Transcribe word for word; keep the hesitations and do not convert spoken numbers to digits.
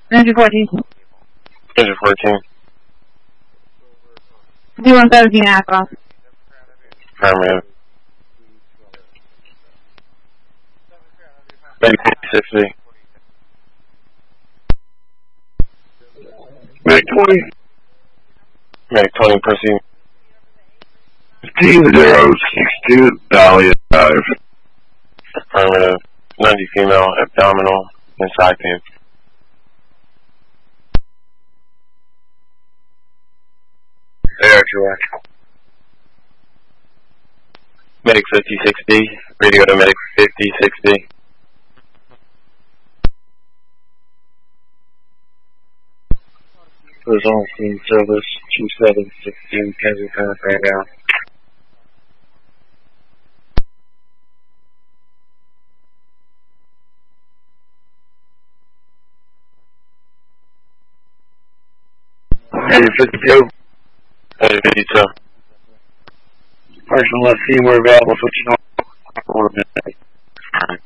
Engine fourteen. Engine fourteen. D one seventeen Alpha. Affirmative. Medic sixty. Medic twenty. Medic twenty, proceed. fifteen zero six two, Dahlia five. Affirmative. ninety female, abdominal, and side pain. Air George. Medic fifty-six D. Radio to Medic fifty-six D. Was on scene service two seven sixteen Kensington right now. Engine fifty-two. Engine fifty-two. Person left femur available, switching on.